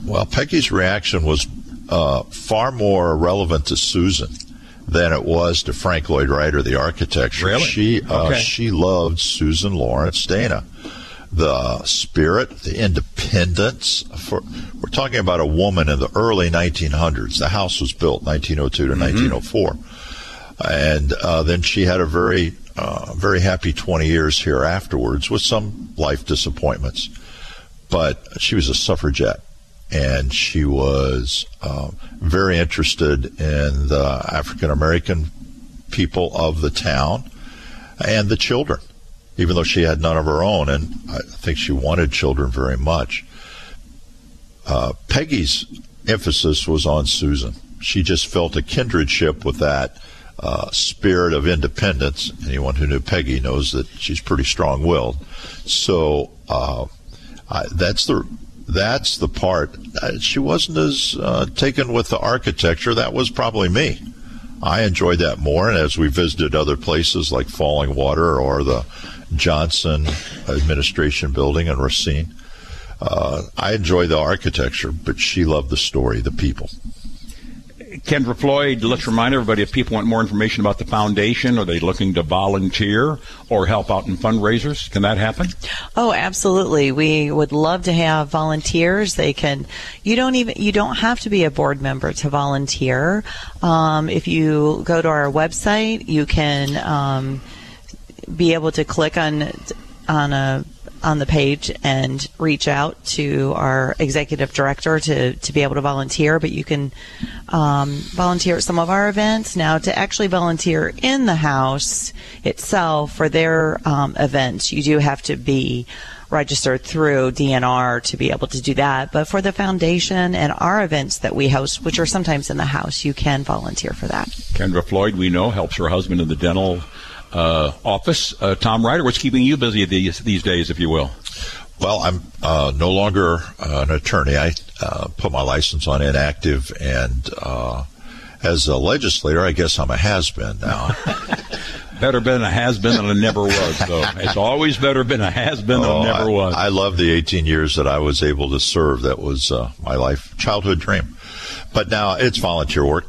Well, Peggy's reaction was far more relevant to Susan than it was to Frank Lloyd Wright or the architecture. Really? She loved Susan Lawrence Dana. The spirit, the independence. We're talking about a woman in the early 1900s. The house was built 1902 to 1904. And then she had a very happy 20 years here afterwards with some life disappointments. But she was a suffragette, and she was very interested in the African-American people of the town and the children, even though she had none of her own, and I think she wanted children very much. Peggy's emphasis was on Susan. She just felt a kindredship with that spirit of independence. Anyone who knew Peggy knows that she's pretty strong-willed. So that's the part. She wasn't as taken with the architecture. That was probably me. I enjoyed that more, and as we visited other places like Falling Water or the Johnson Administration Building in Racine, I enjoyed the architecture, but she loved the story, the people. Kendra Floyd, let's remind everybody, if people want more information about the foundation, are they looking to volunteer or help out in fundraisers? Can that happen? Oh, absolutely. We would love to have volunteers. You don't have to be a board member to volunteer. If you go to our website, you can be able to click on the page and reach out to our executive director to be able to volunteer. But you can volunteer at some of our events. Now, to actually volunteer in the house itself for their events, you do have to be registered through DNR to be able to do that. But for the foundation and our events that we host, which are sometimes in the house, you can volunteer for that. Kendra Floyd, we know, helps her husband in the dental office. Tom Ryder, what's keeping you busy these days, if you will? Well, I'm no longer an attorney. I put my license on inactive, and as a legislator, I guess I'm a has-been now. Better been a has-been than a never was, though. It's always better been a has-been than a never was. I love the 18 years that I was able to serve. That was my childhood dream. But now it's volunteer work.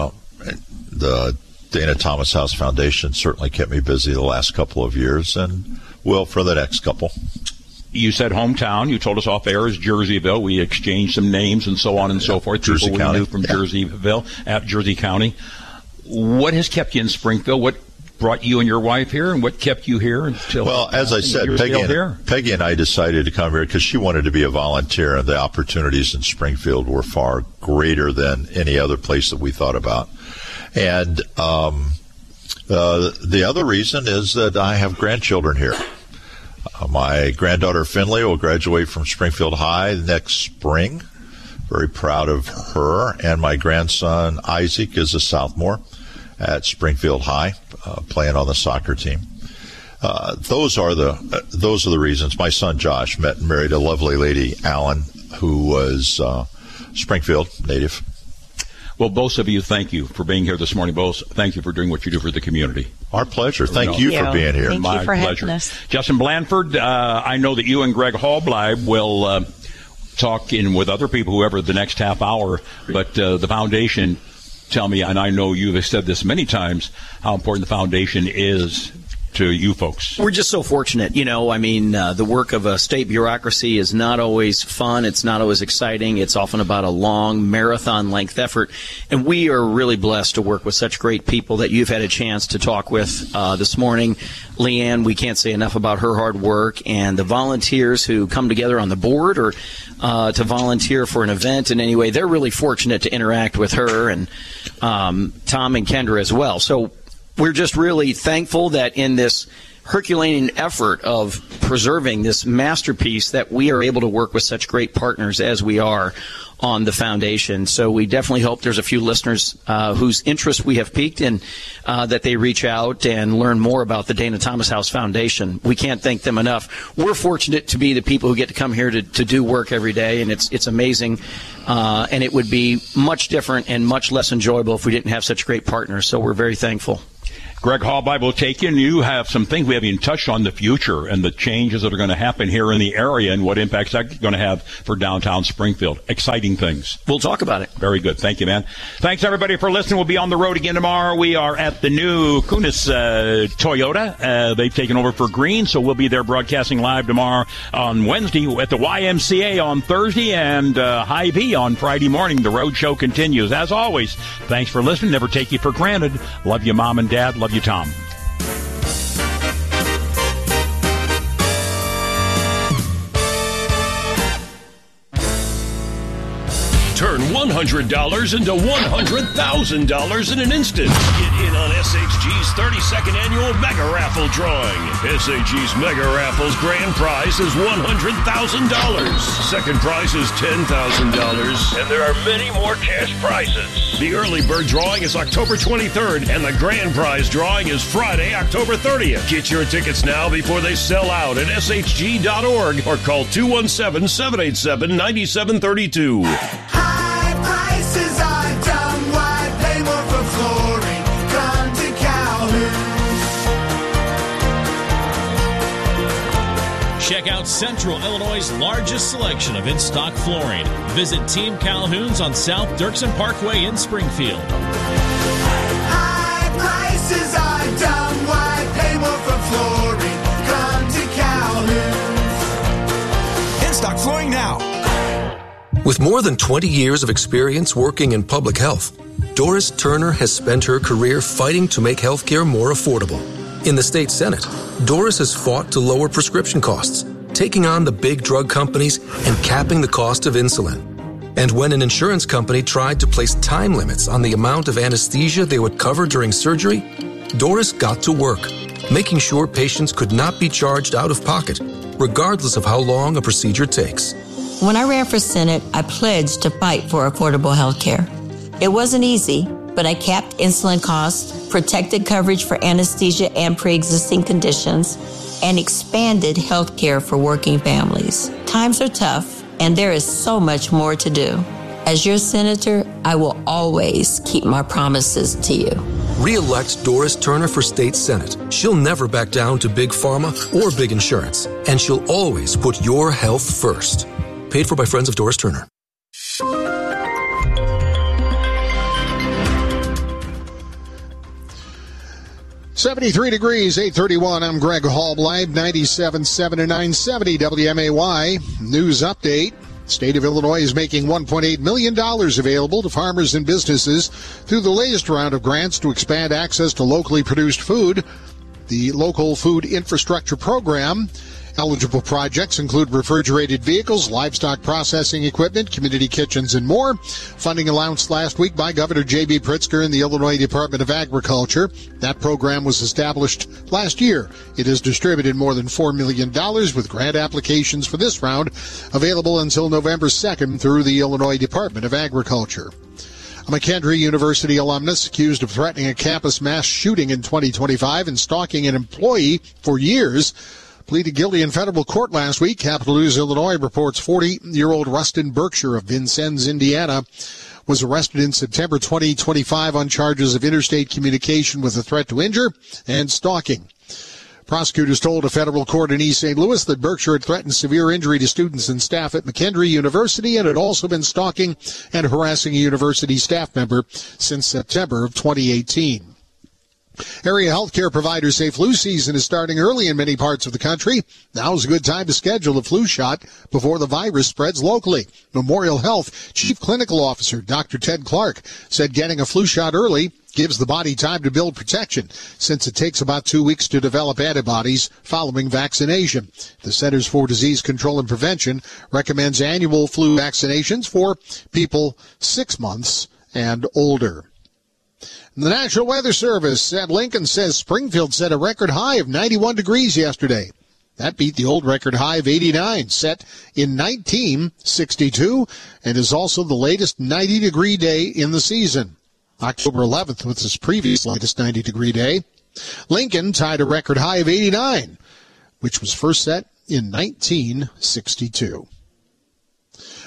The Dana Thomas House Foundation certainly kept me busy the last couple of years, and will for the next couple. You said hometown. You told us off air is Jerseyville. We exchanged some names and so on and so forth. Jersey People County. We knew from Jerseyville at Jersey County. What has kept you in Springfield? What brought you and your wife here, and what kept you here until? Well, as I said, Peggy and I decided to come here because she wanted to be a volunteer, and the opportunities in Springfield were far greater than any other place that we thought about. And the other reason is that I have grandchildren here. My granddaughter Finley will graduate from Springfield High next spring. Very proud of her. And my grandson Isaac is a sophomore at Springfield High, playing on the soccer team. Those are the reasons. My son Josh met and married a lovely lady, Alan, who was Springfield native. Well, both of you, thank you for being here this morning. Both, thank you for doing what you do for the community. Our pleasure. Thank you for being here. Thank you for having us. Justin Blanford, I know that you and Greg Hallbleib will talk with other people, whoever, the next half hour. But the foundation, tell me, and I know you have said this many times, how important the foundation is to you folks. We're just so fortunate. The work of a state bureaucracy is not always fun. It's not always exciting. It's often about a long marathon-length effort. And we are really blessed to work with such great people that you've had a chance to talk with this morning. Leanne, we can't say enough about her hard work, and the volunteers who come together on the board or to volunteer for an event in any way. They're really fortunate to interact with her, and Tom and Kendra as well. So we're just really thankful that in this Herculean effort of preserving this masterpiece that we are able to work with such great partners as we are on the foundation. So we definitely hope there's a few listeners whose interest we have piqued in that they reach out and learn more about the Dana Thomas House Foundation. We can't thank them enough. We're fortunate to be the people who get to come here to do work every day, and it's amazing. And it would be much different and much less enjoyable if we didn't have such great partners. So we're very thankful. Greg Hallby will take you, and you have some things we haven't even touched on, the future and the changes that are going to happen here in the area and what impacts that's going to have for downtown Springfield. Exciting things. We'll talk about it. Very good. Thank you, man. Thanks, everybody, for listening. We'll be on the road again tomorrow. We are at the new Kunis Toyota. They've taken over for Green, so we'll be there broadcasting live tomorrow on Wednesday, at the YMCA on Thursday, and Hy-Vee on Friday morning. The road show continues. As always, thanks for listening. Never take you for granted. Love you, Mom and Dad. Love you, Tom. Turn $100 into $100,000 in an instant. Get in on SHG's 32nd annual Mega Raffle drawing. SHG's Mega Raffle's grand prize is $100,000. Second prize is $10,000. And there are many more cash prizes. The early bird drawing is October 23rd, and the grand prize drawing is Friday, October 30th. Get your tickets now before they sell out at shg.org or call 217-787-9732. High prices are dumb. Why pay more for flooring? Come to Calhoun. Check out Central Illinois' largest selection of in-stock flooring. Visit Team Calhoun's on South Dirksen Parkway in Springfield. High prices are dumb. Why pay more for flooring? Come to Calhoun's. In-stock flooring now. With more than 20 years of experience working in public health, Doris Turner has spent her career fighting to make healthcare more affordable. In the state Senate, Doris has fought to lower prescription costs, taking on the big drug companies and capping the cost of insulin. And when an insurance company tried to place time limits on the amount of anesthesia they would cover during surgery, Doris got to work, making sure patients could not be charged out of pocket, regardless of how long a procedure takes. When I ran for Senate, I pledged to fight for affordable health care. It wasn't easy, but I capped insulin costs, protected coverage for anesthesia and pre-existing conditions, and expanded health care for working families. Times are tough, and there is so much more to do. As your senator, I will always keep my promises to you. Re-elect Doris Turner for State Senate. She'll never back down to big pharma or big insurance, and she'll always put your health first. Paid for by Friends of Doris Turner. 73 degrees, 831. I'm Greg Hallby, 97.7 and 970 WMAY. News update. State of Illinois is making $1.8 million available to farmers and businesses through the latest round of grants to expand access to locally produced food. The Local Food Infrastructure Program. Eligible projects include refrigerated vehicles, livestock processing equipment, community kitchens, and more. Funding announced last week by Governor J.B. Pritzker and the Illinois Department of Agriculture. That program was established last year. It has distributed more than $4 million with grant applications for this round available until November 2nd through the Illinois Department of Agriculture. A McKendree University alumnus accused of threatening a campus mass shooting in 2025 and stalking an employee for years pleaded guilty in federal court last week. Capital News Illinois reports 40-year-old Rustin Berkshire of Vincennes, Indiana, was arrested in September 2025 on charges of interstate communication with a threat to injure and stalking. Prosecutors told a federal court in East St. Louis that Berkshire had threatened severe injury to students and staff at McKendree University and had also been stalking and harassing a university staff member since September of 2018. Area healthcare providers say flu season is starting early in many parts of the country. Now is a good time to schedule a flu shot before the virus spreads locally. Memorial Health Chief Clinical Officer Dr. Ted Clark said getting a flu shot early gives the body time to build protection, since it takes about 2 weeks to develop antibodies following vaccination. The Centers for Disease Control and Prevention recommends annual flu vaccinations for people 6 months and older. The National Weather Service at Lincoln says Springfield set a record high of 91 degrees yesterday. That beat the old record high of 89 set in 1962 and is also the latest 90-degree day in the season. October 11th was its previous latest 90-degree day. Lincoln tied a record high of 89, which was first set in 1962.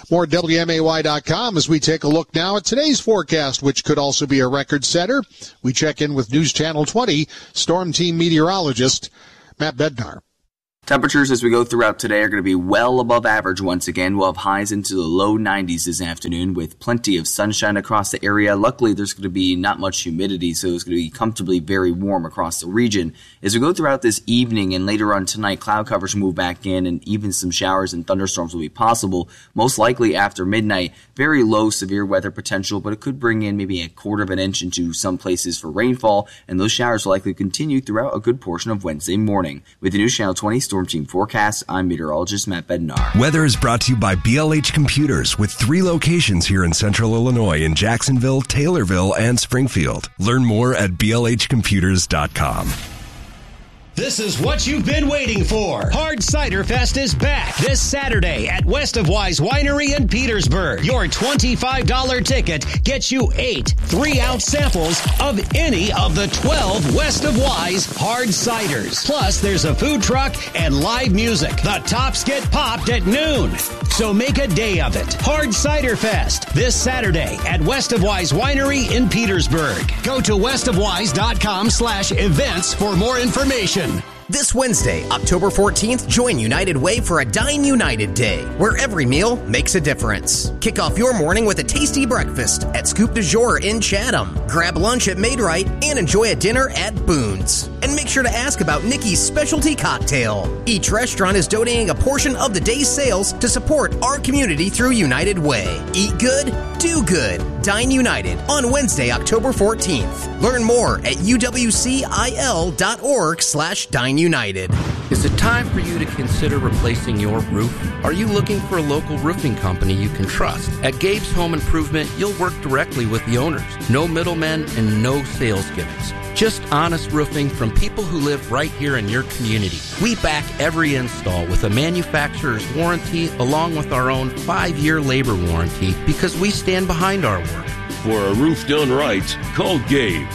More at WMAY.com as we take a look now at today's forecast, which could also be a record setter. We check in with News Channel 20 Storm Team meteorologist Matt Bednar. Temperatures as we go throughout today are going to be well above average once again. We'll have highs into the low 90s this afternoon with plenty of sunshine across the area. Luckily, there's going to be not much humidity, so it's going to be comfortably very warm across the region. As we go throughout this evening and later on tonight, cloud covers move back in and even some showers and thunderstorms will be possible, most likely after midnight. Very low severe weather potential, but it could bring in maybe a quarter of an inch into some places for rainfall, and those showers will likely continue throughout a good portion of Wednesday morning. With the News Channel 20 Storm Team forecast, I'm meteorologist Matt Bednar. Weather is brought to you by BLH Computers with 3 locations here in Central Illinois in Jacksonville, Taylorville, and Springfield. Learn more at blhcomputers.com. This is what you've been waiting for. Hard Cider Fest is back this Saturday at West of Wise Winery in Petersburg. Your $25 ticket gets you 8 3-ounce samples of any of the 12 West of Wise hard ciders. Plus, there's a food truck and live music. The tops get popped at noon. So make a day of it. Hard Cider Fest this Saturday at West of Wise Winery in Petersburg. Go to westofwise.com/events for more information. This Wednesday, October 14th, join United Way for a Dine United Day, where every meal makes a difference. Kick off your morning with a tasty breakfast at Scoop du Jour in Chatham. Grab lunch at Made Right and enjoy a dinner at Boone's. And make sure to ask about Nikki's specialty cocktail. Each restaurant is donating a portion of the day's sales to support our community through United Way. Eat good, do good. Dine United on Wednesday, October 14th. Learn more at uwcil.org/Dine United. Is it time for you to consider replacing your roof? Are you looking for a local roofing company you can trust? At Gabe's Home Improvement, you'll work directly with the owners. No middlemen and no sales gimmicks. Just honest roofing from people who live right here in your community. We back every install with a manufacturer's warranty along with our own 5-year labor warranty because we stand behind our work. For a roof done right, call Gabe,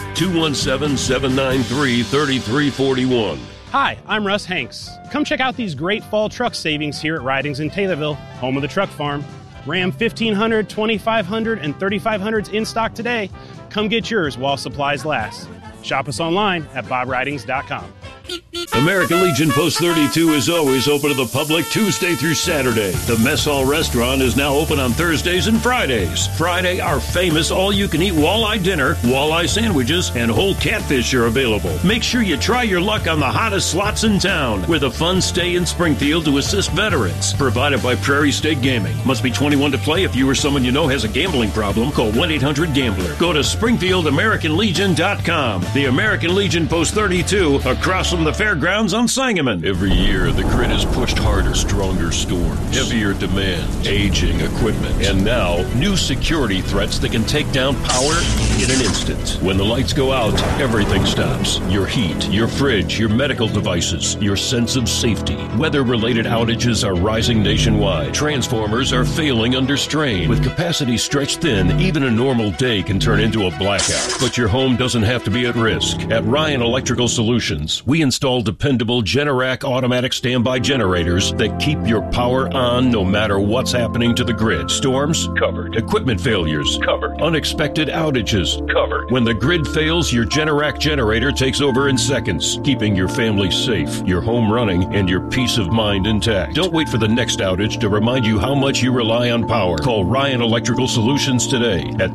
217-793-3341. Hi, I'm Russ Hanks. Come check out these great fall truck savings here at Ridings in Taylorville, home of the truck farm. Ram 1500, 2500, and 3500s in stock today. Come get yours while supplies last. Shop us online at bobridings.com. American Legion Post 32 is always open to the public Tuesday through Saturday. The Mess Hall restaurant is now open on Thursdays and Fridays. Friday, our famous all-you-can-eat walleye dinner, walleye sandwiches, and whole catfish are available. Make sure you try your luck on the hottest slots in town with a fun stay in Springfield to assist veterans. Provided by Prairie State Gaming. Must be 21 to play. If you or someone you know has a gambling problem, call 1-800-GAMBLER. Go to SpringfieldAmericanLegion.com. The American Legion Post 32 across from the fairgrounds on Sangamon. Every year, the grid is pushed harder, stronger storms, heavier demand, aging equipment, and now new security threats that can take down power in an instant. When the lights go out, everything stops. Your heat, your fridge, your medical devices, your sense of safety. Weather-related outages are rising nationwide. Transformers are failing under strain. With capacity stretched thin, even a normal day can turn into a blackout. But your home doesn't have to be at risk. At Ryan Electrical Solutions, we install dependable Generac automatic standby generators that keep your power on no matter what's happening to the grid. Storms? Covered. Equipment failures? Covered. Unexpected outages? Covered. When the grid fails, your Generac generator takes over in seconds, keeping your family safe, your home running, and your peace of mind intact. Don't wait for the next outage to remind you how much you rely on power. Call Ryan Electrical Solutions today at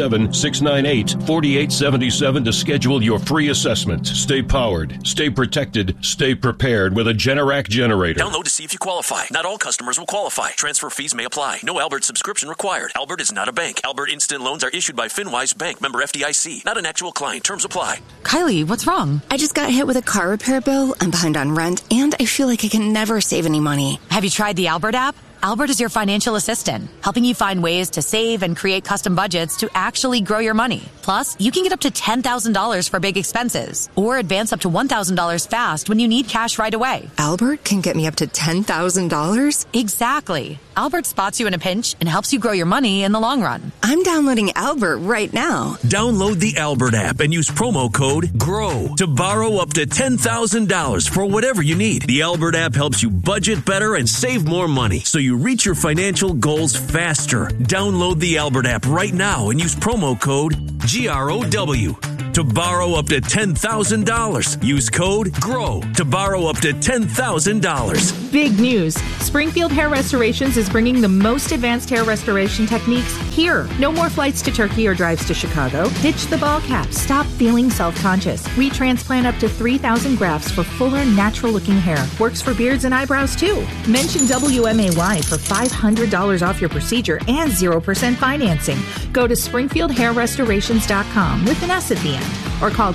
217-698-4877 to schedule your free assessment. Stay powered, stay protected, stay prepared with a Generac generator. Download to see if you qualify. Not all customers will qualify. Transfer fees may apply. No Albert subscription required. Albert is not a bank. Albert Instant Loans are issued by FinWise Bank, member FDIC. Not an actual client. Terms apply. Kylie, what's wrong? I just got hit with a car repair bill. I'm behind on rent, and I feel like I can never save any money. Have you tried the Albert app? Albert is your financial assistant, helping you find ways to save and create custom budgets to actually grow your money. Plus, you can get up to $10,000 for big expenses or advance up to $1,000 fast when you need cash right away. Albert can get me up to $10,000? Exactly. Albert spots you in a pinch and helps you grow your money in the long run. I'm downloading Albert right now. Download the Albert app and use promo code GROW to borrow up to $10,000 for whatever you need. The Albert app helps you budget better and save more money, so you you reach your financial goals faster. Download the Albert app right now and use promo code GROW to borrow up to $10,000. Use code GROW to borrow up to $10,000. Big news. Springfield Hair Restorations is bringing the most advanced hair restoration techniques here. No more flights to Turkey or drives to Chicago. Ditch the ball cap. Stop feeling self-conscious. We transplant up to 3,000 grafts for fuller, natural-looking hair. Works for beards and eyebrows, too. Mention WMAY for $500 off your procedure and 0% financing. Go to SpringfieldHairRestorations.com with an S at the end, or call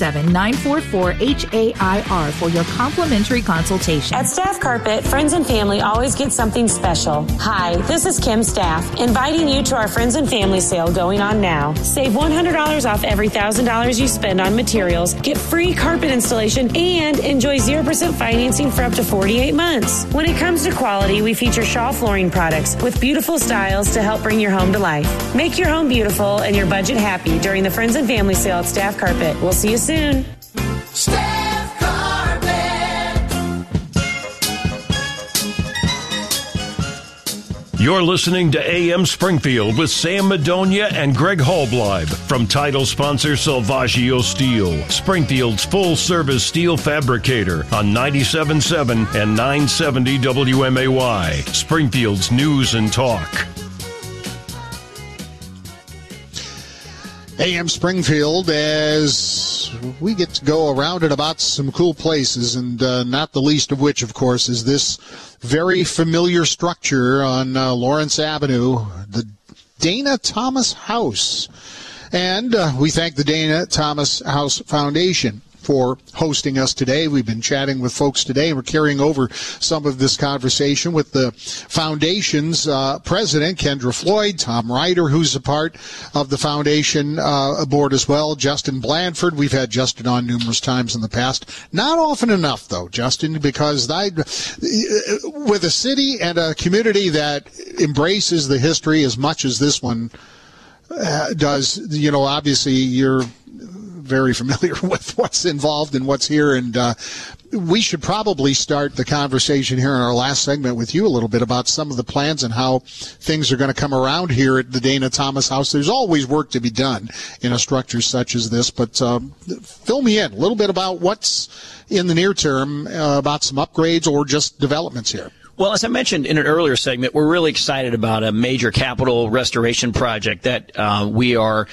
217-944-HAIR for your complimentary consultation. At Staff Carpet, friends and family always get something special. Hi, this is Kim Staff, inviting you to our Friends and Family sale going on now. Save $100 off every $1,000 you spend on materials, get free carpet installation, and enjoy 0% financing for up to 48 months. When it comes to quality, we feature Shaw flooring products with beautiful styles to help bring your home to life. Make your home beautiful and your budget happy during the Friends and Family sale at Staff Carpet. We'll see you soon. Staff Carpet. You're listening to AM Springfield with Sam Madonia and Greg Hallbleib from title sponsor Salvaggio Steel, Springfield's full-service steel fabricator on 97.7 and 970 WMAY, Springfield's News and Talk. AM Springfield, as we get to go around and about some cool places, and not the least of which, of course, is this very familiar structure on Lawrence Avenue, the Dana Thomas House. And we thank the Dana Thomas House Foundation for hosting us today. We've been chatting with folks today, and we're carrying over some of this conversation with the foundation's president, Kendra Floyd, Tom Ryder, who's a part of the foundation board as well, Justin Blandford. We've had Justin on numerous times in the past. Not often enough, though, Justin, because with a city and a community that embraces the history as much as this one does, obviously you're very familiar with what's involved and what's here, and we should probably start the conversation here in our last segment with you a little bit about some of the plans and how things are going to come around here at the Dana Thomas House. There's always work to be done in a structure such as this, but fill me in a little bit about what's in the near term, about some upgrades or just developments here. Well, as I mentioned in an earlier segment, we're really excited about a major capital restoration project that we are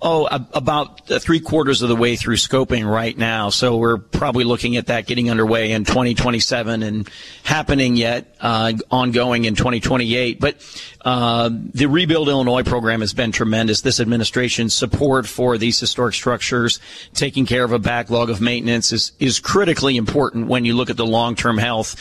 about 3/4 of the way through scoping right now. So we're probably looking at that getting underway in 2027 and happening yet ongoing in 2028. But the Rebuild Illinois program has been tremendous. This administration's support for these historic structures, taking care of a backlog of maintenance is critically important when you look at the long-term health.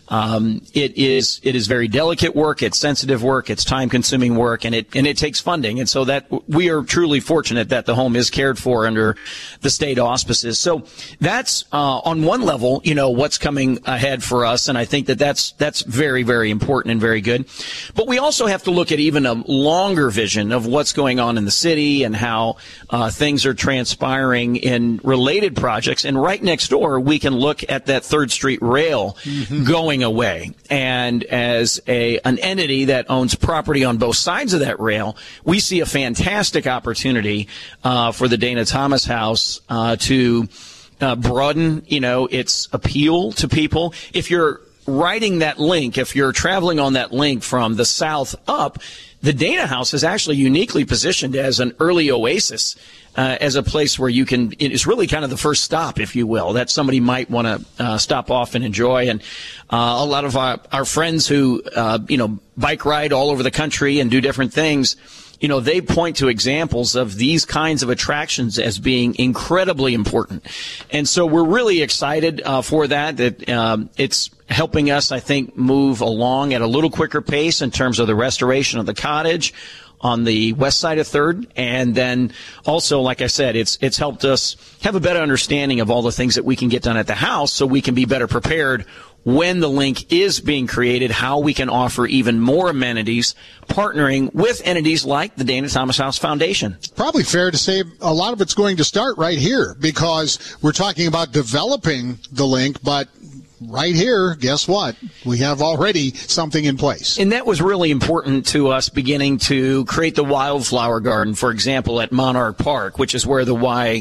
It is very delicate work, it's sensitive work, it's time-consuming work, and it takes funding. And so that we are truly fortunate that the home is cared for under the state auspices. So that's on one level, what's coming ahead for us, and I think that's very, very important and very good. But we also have to look at even a longer vision of what's going on in the city and how things are transpiring in related projects. And right next door, we can look at that 3rd Street rail going away. And as an entity that owns property on both sides of that rail, we see a fantastic opportunity for the Dana Thomas House to broaden, its appeal to people. If you're riding that link, if you're traveling on that link from the south up, the Dana House is actually uniquely positioned as an early oasis, as a place where it is really kind of the first stop, if you will, that somebody might want to stop off and enjoy. And a lot of our friends who, bike ride all over the country and do different things, they point to examples of these kinds of attractions as being incredibly important. And so we're really excited for that it's helping us, I think, move along at a little quicker pace in terms of the restoration of the cottage on the west side of 3rd. And then also, like I said, it's helped us have a better understanding of all the things that we can get done at the house so we can be better prepared when the link is being created, how we can offer even more amenities, partnering with entities like the Dana Thomas House Foundation. Probably fair to say a lot of it's going to start right here because we're talking about developing the link, but right here, guess what? We have already something in place. And that was really important to us beginning to create the wildflower garden, for example, at Monarch Park, which is where the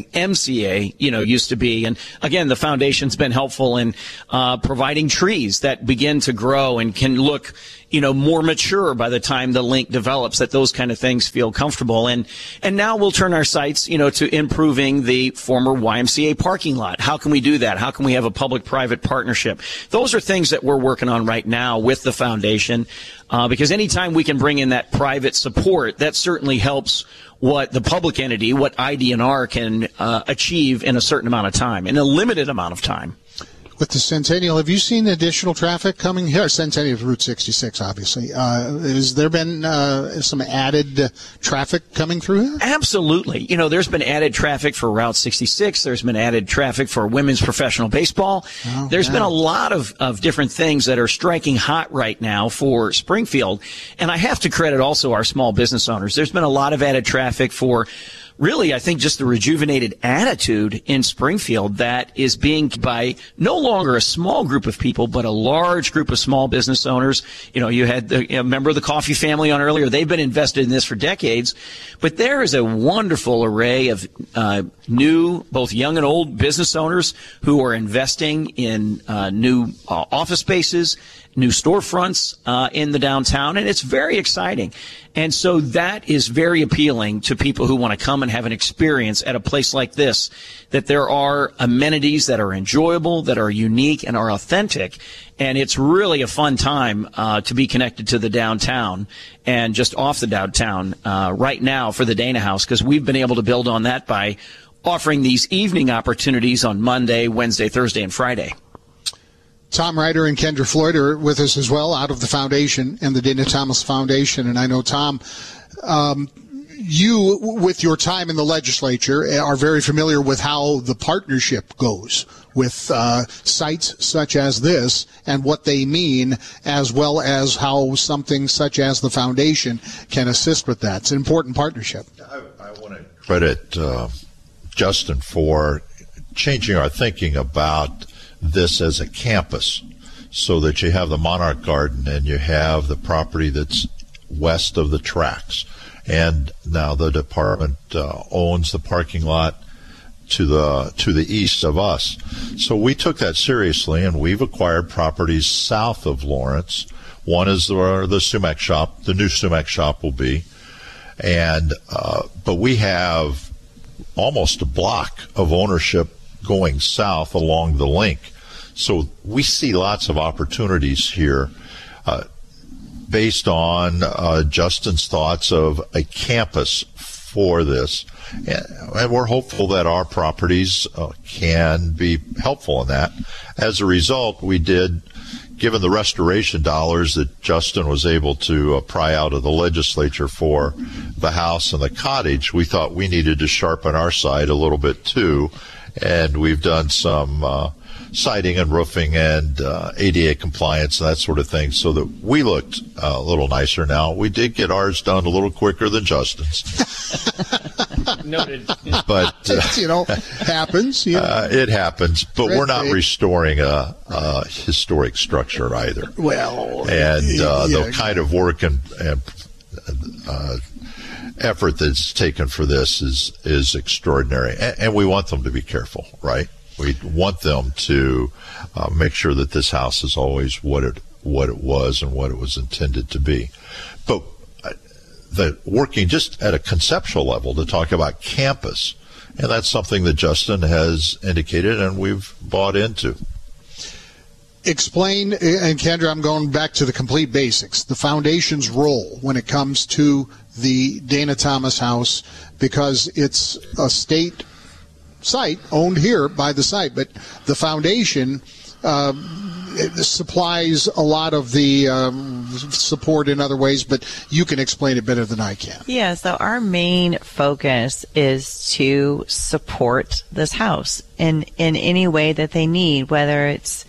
YMCA, used to be. And again, the foundation's been helpful in providing trees that begin to grow and can look more mature by the time the link develops, that those kind of things feel comfortable. And now we'll turn our sights, to improving the former YMCA parking lot. How can we do that? How can we have a public-private partnership? Those are things that we're working on right now with the foundation, because anytime we can bring in that private support, that certainly helps what the public entity, what IDNR can achieve in a certain amount of time, in a limited amount of time. With the Centennial, have you seen additional traffic coming here? Centennial is Route 66, obviously. Has there been some added traffic coming through here? Absolutely. There's been added traffic for Route 66. There's been added traffic for women's professional baseball. There's been a lot of different things that are striking hot right now for Springfield. And I have to credit also our small business owners. There's been a lot of added traffic for really, I think, just the rejuvenated attitude in Springfield that is being by no longer a small group of people, but a large group of small business owners. You had a member of the Coffee family on earlier. They've been invested in this for decades. But there is a wonderful array of new, both young and old business owners who are investing in new office spaces, new storefronts in the downtown, and it's very exciting. And so that is very appealing to people who want to come and have an experience at a place like this, that there are amenities that are enjoyable, that are unique, and are authentic. And it's really a fun time to be connected to the downtown and just off the downtown right now for the Dana House, because we've been able to build on that by offering these evening opportunities on Monday, Wednesday, Thursday, and Friday. Tom Ryder and Kendra Floyd are with us as well, out of the foundation and the Dana Thomas Foundation. And I know, Tom, you, with your time in the legislature, are very familiar with how the partnership goes with sites such as this and what they mean, as well as how something such as the foundation can assist with that. It's an important partnership. I want to credit Justin for changing our thinking about this as a campus, so that you have the Monarch Garden and you have the property that's west of the tracks. And now the department owns the parking lot to the east of us. So we took that seriously, and we've acquired properties south of Lawrence. One is where the Sumac shop, the new Sumac shop will be. And but we have almost a block of ownership going south along the link. So we see lots of opportunities here based on Justin's thoughts of a campus for this. And we're hopeful that our properties can be helpful in that. As a result, we did, given the restoration dollars that Justin was able to pry out of the legislature for the house and the cottage, we thought we needed to sharpen our side a little bit too. And we've done some siding and roofing and ADA compliance and that sort of thing, so that we looked a little nicer now. We did get ours done a little quicker than Justin's. Noted. But happens. It happens, but we're not restoring a historic structure either. Well, and the kind of work and effort that's taken for this is extraordinary, and we want them to be careful, right? We want them to make sure that this house is always what it was and what it was intended to be. But the working just at a conceptual level to talk about campus, and that's something that Justin has indicated and we've bought into. Explain, and Kendra, I'm going back to the complete basics, the foundation's role when it comes to the Dana Thomas House, because it's a state site owned here by the site, but the foundation supplies a lot of the support in other ways, but you can explain it better than I can. Yeah, so our main focus is to support this house in any way that they need, whether it's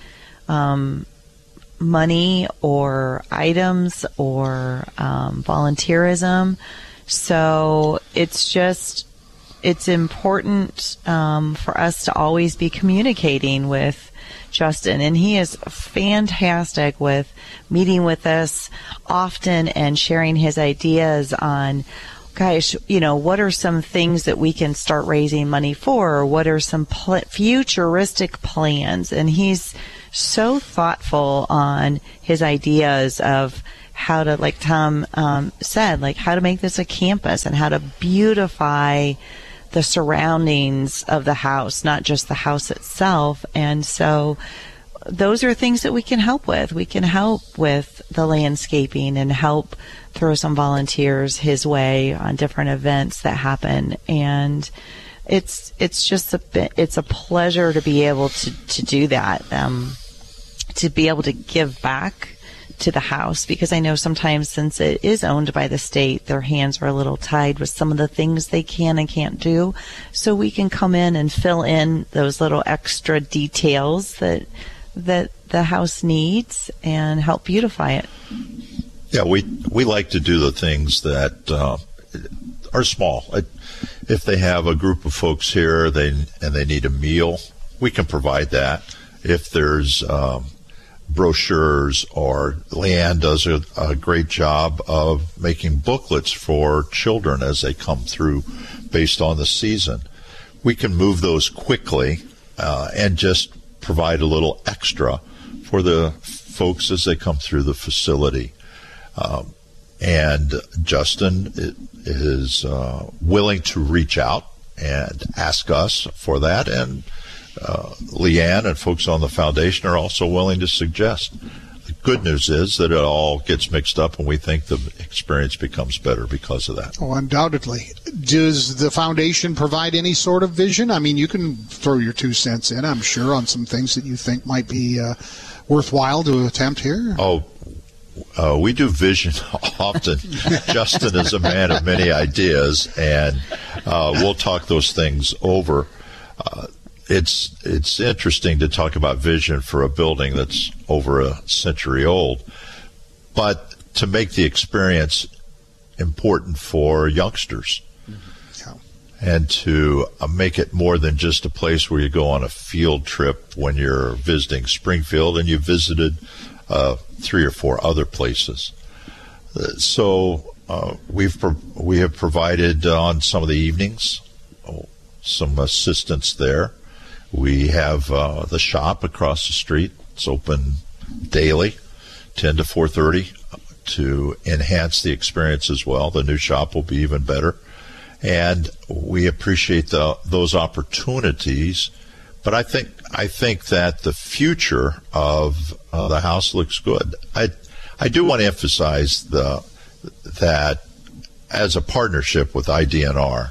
money or items or volunteerism. So it's just it's important for us to always be communicating with Justin, and he is fantastic with meeting with us often and sharing his ideas on, gosh, what are some things that we can start raising money for, or what are some futuristic plans? And he's so thoughtful on his ideas of how to, like Tom said, like how to make this a campus and how to beautify the surroundings of the house, not just the house itself. And so those are things that we can help with. We can help with the landscaping and help throw some volunteers his way on different events that happen. And it's just it's a pleasure to be able to do that, to be able to give back to the house, because I know sometimes, since it is owned by the state, their hands are a little tied with some of the things they can and can't do. So we can come in and fill in those little extra details that the house needs and help beautify it. Yeah, we like to do the things that are small. If they have a group of folks here and they need a meal, we can provide that. If there's brochures, or Leanne does a great job of making booklets for children as they come through based on the season, we can move those quickly and just provide a little extra for the folks as they come through the facility. And Justin is willing to reach out and ask us for that, and Leanne and folks on the foundation are also willing to suggest. The good news is that it all gets mixed up, and we think the experience becomes better because of that. Oh, undoubtedly. Does the foundation provide any sort of vision? I mean, you can throw your 2 cents in, I'm sure, on some things that you think might be worthwhile to attempt here. We do vision often. Justin is a man of many ideas, and we'll talk those things over. It's interesting to talk about vision for a building that's over a century old, but to make the experience important for youngsters, and to make it more than just a place where you go on a field trip when you're visiting Springfield and you visited 3 or 4 other places. So we have provided on some of the evenings some assistance there. We have the shop across the street. It's open daily, 10 to 4:30, to enhance the experience as well. The new shop will be even better. And we appreciate those opportunities. But I think that the future of the house looks good. I do want to emphasize that as a partnership with IDNR,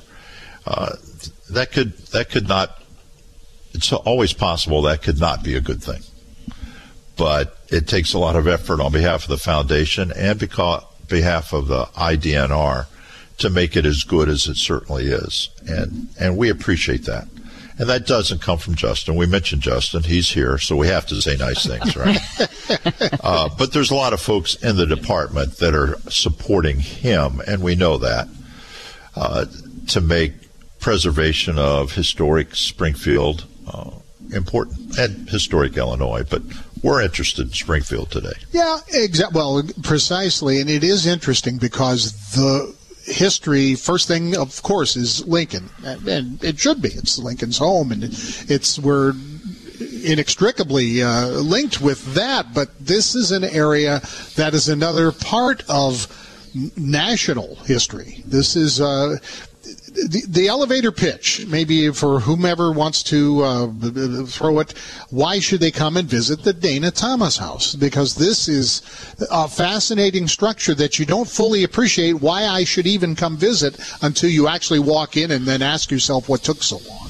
that could not. It's always possible that could not be a good thing. But it takes a lot of effort on behalf of the foundation and behalf of the IDNR to make it as good as it certainly is. And we appreciate that. And that doesn't come from Justin. We mentioned Justin. He's here, so we have to say nice things, right? But there's a lot of folks in the department that are supporting him, and we know that, to make preservation of historic Springfield important, and historic Illinois, but we're interested in Springfield today. Yeah, well, precisely, and it is interesting because the history, first thing, of course, is Lincoln, and it should be. It's Lincoln's home, and we're inextricably linked with that, but this is an area that is another part of national history. This is the elevator pitch, maybe for whomever wants to throw it. Why should they come and visit the Dana Thomas House? Because this is a fascinating structure that you don't fully appreciate why I should even come visit until you actually walk in and then ask yourself what took so long.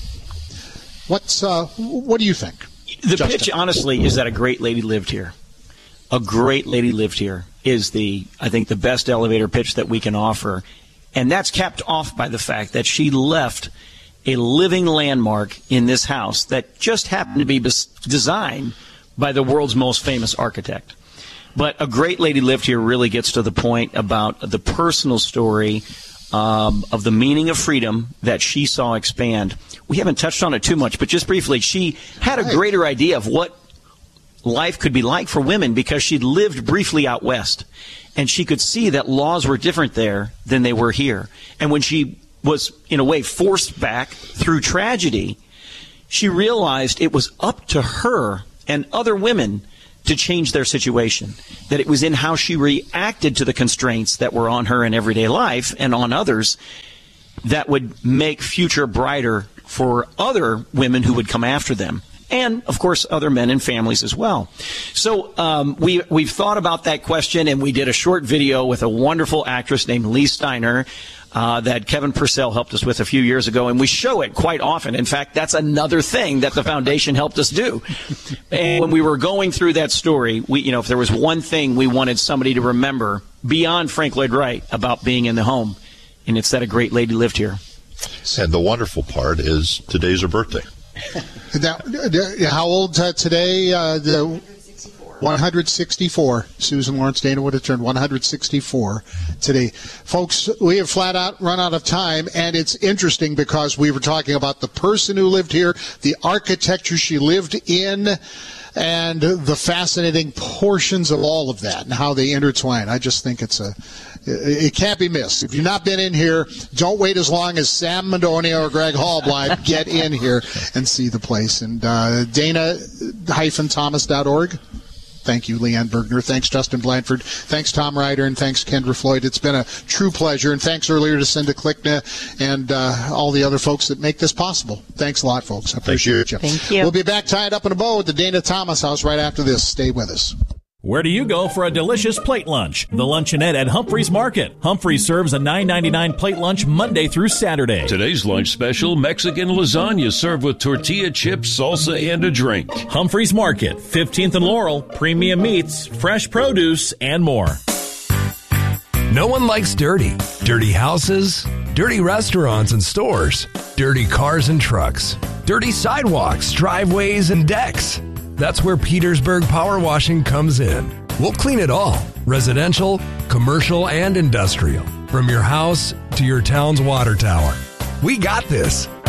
What do you think? The pitch, honestly, is that a great lady lived here. A great lady lived here is I think the best elevator pitch that we can offer. And that's capped off by the fact that she left a living landmark in this house that just happened to be designed by the world's most famous architect. But a great lady lived here really gets to the point about the personal story of the meaning of freedom that she saw expand. We haven't touched on it too much, but just briefly, she had a greater idea of what life could be like for women because she'd lived briefly out west. And she could see that laws were different there than they were here. And when she was, in a way, forced back through tragedy, she realized it was up to her and other women to change their situation, that it was in how she reacted to the constraints that were on her in everyday life and on others that would make future brighter for other women who would come after them. And, of course, other men and families as well. So we've thought about that question, and we did a short video with a wonderful actress named Lee Steiner that Kevin Purcell helped us with a few years ago, and we show it quite often. In fact, that's another thing that the foundation helped us do. And when we were going through that story, if there was one thing we wanted somebody to remember beyond Frank Lloyd Wright about being in the home, and it's that a great lady lived here. And the wonderful part is today's her birthday. How old today? 164. Susan Lawrence Dana would have turned 164 today. Folks, we have flat out run out of time, and it's interesting because we were talking about the person who lived here, the architecture she lived in, and the fascinating portions of all of that and how they intertwine. I just think it can't be missed. If you've not been in here, don't wait as long as Sam Madonia or Greg Hallbleib. Get in here and see the place. And Dana-Thomas.org. Thank you, Leanne Bergner. Thanks, Justin Blanford. Thanks, Tom Ryder, and thanks, Kendra Floyd. It's been a true pleasure. And thanks earlier to Cinda Klickna and all the other folks that make this possible. Thanks a lot, folks. I appreciate you. Thank you. We'll be back tied up in a bow at the Dana Thomas House right after this. Stay with us. Where do you go for a delicious plate lunch? The Luncheonette at Humphreys Market. Humphreys serves a $9.99 plate lunch Monday through Saturday. Today's lunch special, Mexican lasagna served with tortilla chips, salsa, and a drink. Humphreys Market, 15th and Laurel, premium meats, fresh produce, and more. No one likes dirty. Dirty houses, dirty restaurants and stores, dirty cars and trucks, dirty sidewalks, driveways, and decks. That's where Petersburg Power Washing comes in. We'll clean it all. Residential, commercial, and industrial. From your house to your town's water tower. We got this.